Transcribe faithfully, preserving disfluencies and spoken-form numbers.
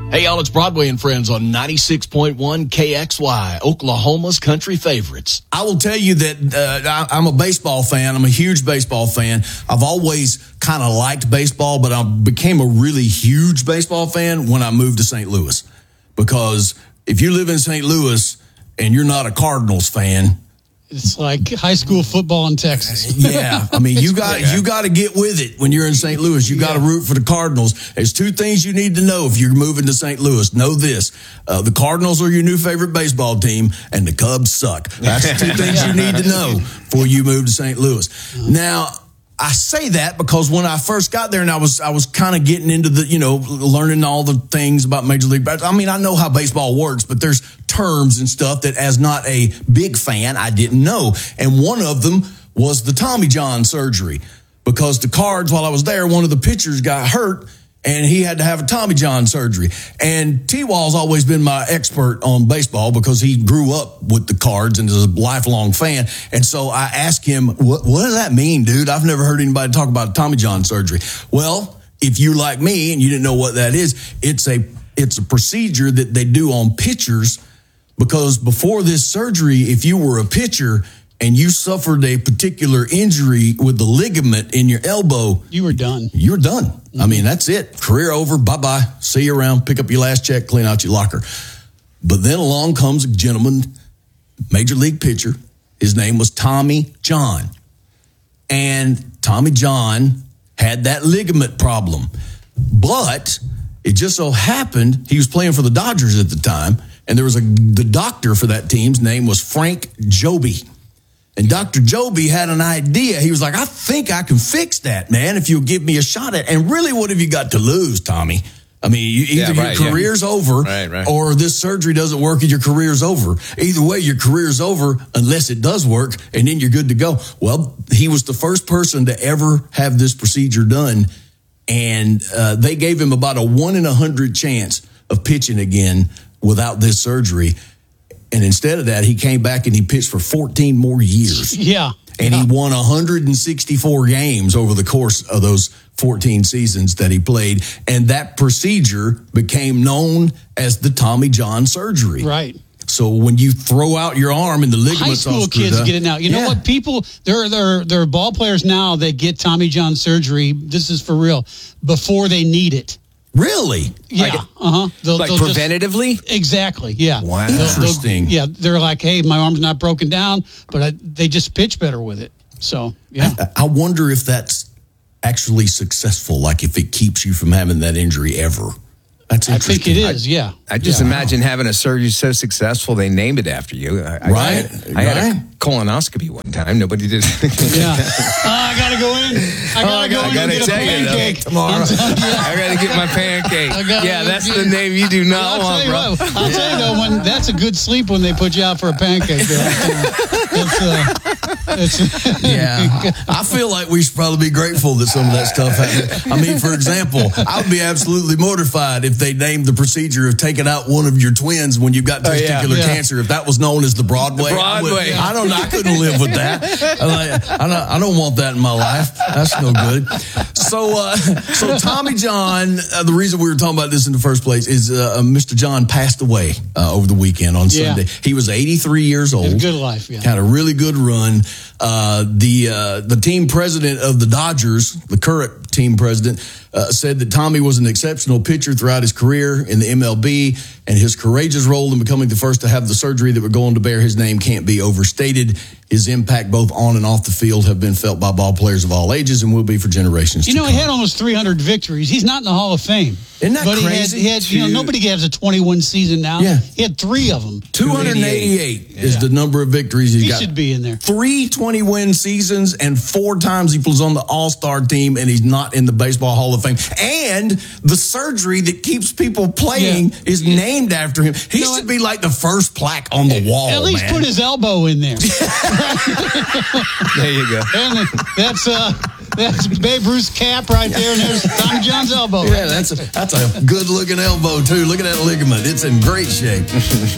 Hey, y'all, it's Broadway and Friends on ninety-six point one K X Y, Oklahoma's country favorites. I will tell you that uh, I, I'm a baseball fan. I'm a huge baseball fan. I've always kind of liked baseball, but I became a really huge baseball fan when I moved to Saint Louis. Because if you live in Saint Louis and you're not a Cardinals fan, it's like high school football in Texas. Yeah, I mean, you got you got to get with it when you're in Saint Louis. You got to root for the Cardinals. There's two things you need to know if you're moving to Saint Louis. Know this: uh, the Cardinals are your new favorite baseball team, and the Cubs suck. That's the two things you need to know before you move to Saint Louis. Now, I say that because when I first got there and I was I was kind of getting into the, you know, learning all the things about Major League Baseball. I mean, I know how baseball works, but there's terms and stuff that as not a big fan, I didn't know. And one of them was the Tommy John surgery, because the Cards, while I was there, one of the pitchers got hurt and he had to have a Tommy John surgery. And T-Wall's always been my expert on baseball because he grew up with the Cards and is a lifelong fan. And so I asked him, what, what does that mean, dude? I've never heard anybody talk about a Tommy John surgery. Well, if you like me and you didn't know what that is, it's a it's a procedure that they do on pitchers, because before this surgery, if you were a pitcher and you suffered a particular injury with the ligament in your elbow, you were done. You're done. Mm-hmm. I mean, that's it. Career over. Bye-bye. See you around. Pick up your last check. Clean out your locker. But then along comes a gentleman, major league pitcher. His name was Tommy John. And Tommy John had that ligament problem. But it just so happened he was playing for the Dodgers at the time, and there was a the doctor for that team's name was Frank Joby. And Doctor Joby had an idea. He was like, I think I can fix that, man, if you'll give me a shot at it. And really, what have you got to lose, Tommy? I mean, you, either yeah, right, your career's yeah. over right, right. or this surgery doesn't work and your career's over. Either way, your career's over unless it does work, and then you're good to go. Well, he was the first person to ever have this procedure done, and uh, they gave him about a one in a hundred chance of pitching again without this surgery. And instead of that, he came back and he pitched for fourteen more years. Yeah. And yeah. he won one hundred sixty-four games over the course of those fourteen seasons that he played. And that procedure became known as the Tommy John surgery. Right. So when you throw out your arm and the ligaments high school kids up, get it now. You yeah. know what? People, there, there, there are ball players now that get Tommy John surgery. This is for real, before they need it. Really? Yeah. Like, uh-huh. They'll, like they'll preventatively? Just, exactly. Yeah. Wow. They'll, Interesting. They'll, yeah. They're like, hey, my arm's not broken down, but I, they just pitch better with it. So, yeah. I, I wonder if that's actually successful, like if it keeps you from having that injury ever. That's interesting. I think it is, yeah. I just yeah. imagine having a surgery so successful they named it after you. I, Right. I, I, had, I had right. a colonoscopy one time. Nobody did. Yeah. Uh, I got to go in. I got to Oh, I go gotta- in I and gotta get a tell you, though, pancake. tomorrow. I got to get my pancake. gotta Yeah, that's get- the name you do not I'll want, tell you bro. what, I'll tell you though, when that's a good sleep when they put you out for a pancake. It's, uh, it's, Yeah, I feel like we should probably be grateful that some of that stuff happened. I mean, for example, I would be absolutely mortified if they named the procedure of taking out one of your twins when you've got Oh, yeah. testicular Yeah. cancer. If that was known as the Broadway, The I, would, Broadway. I don't. I couldn't live with that. I, like, I, don't, I don't want that in my life. That's no good. So, uh, so Tommy John. Uh, the reason we were talking about this in the first place is uh, Mister John passed away uh, over the weekend on Yeah. Sunday. He was eighty-three years old. it's a good life, yeah. Had a really good run. Uh, the uh, the team president of the Dodgers, the current team president, uh, said that Tommy was an exceptional pitcher throughout his career in the M L B, and his courageous role in becoming the first to have the surgery that would go on to bear his name can't be overstated. His impact both on and off the field have been felt by ball players of all ages and will be for generations You to know, come. he had almost three hundred victories. He's not in the Hall of Fame. Isn't that but crazy? He had, he had, you know, To- nobody has a twenty-one season now. Yeah. He had three of them. two hundred eighty-eight is Yeah. the number of victories he's He got. should be in there. Three twenty-win seasons, and four times he was on the All-Star team, and he's not in the Baseball Hall of Fame. And the surgery that keeps people playing Yeah. is named after him. He You know should what? be like the first plaque on the wall, At least man. put his elbow in there. There you go. And that's uh, that's Babe Ruth's cap right there, and there's Tommy John's elbow. Yeah, that's a, that's a good-looking elbow, too. Look at that ligament. It's in great shape.